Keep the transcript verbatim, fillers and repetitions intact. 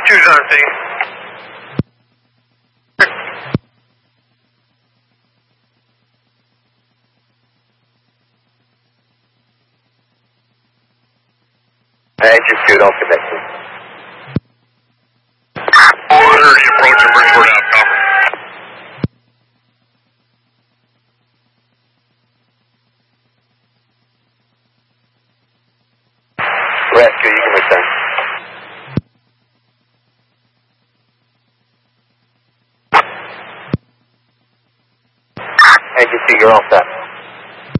Choose on scene. Engine two, don't commit to. thirty approaching Bridgeport Ave, cover. Rescue, you can return. Engine two, you're all set.